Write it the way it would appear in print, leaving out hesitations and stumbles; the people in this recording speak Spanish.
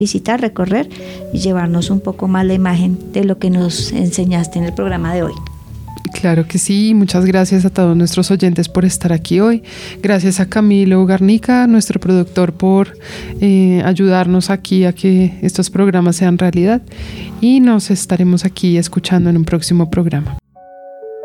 visitar, recorrer y llevarnos un poco más la imagen de lo que nos enseñaste en el programa de hoy. Claro que sí, muchas gracias a todos nuestros oyentes por estar aquí hoy. Gracias a Camilo Garnica, nuestro productor, por ayudarnos aquí a que estos programas sean realidad, y nos estaremos aquí escuchando en un próximo programa.